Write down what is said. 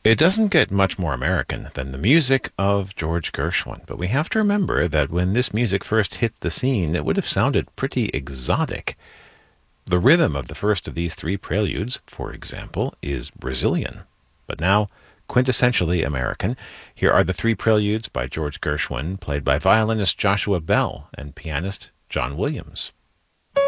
It doesn't get much more American than the music of George Gershwin, but we have to remember that when this music first hit the scene, it would have sounded pretty exotic. The rhythm of the first of these three preludes, for example, is Brazilian, but now quintessentially American. Here are the three preludes by George Gershwin, played by violinist Joshua Bell and pianist John Williams.